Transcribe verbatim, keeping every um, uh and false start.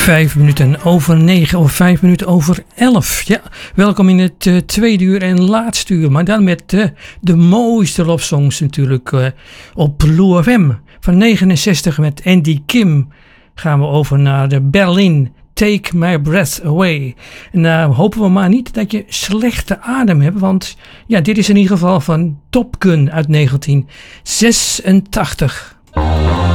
Vijf minuten over negen of vijf minuten over elf. Ja, welkom in het uh, tweede uur en laatste uur. Maar dan met uh, de mooiste lofsongs natuurlijk uh, op Blue F M. Van negenenzestig met Andy Kim gaan we over naar de Berlin. Take My Breath Away. En nou uh, hopen we maar niet dat je slechte adem hebt. Want ja, dit is in ieder geval van Top Gun uit negentien zesentachtig.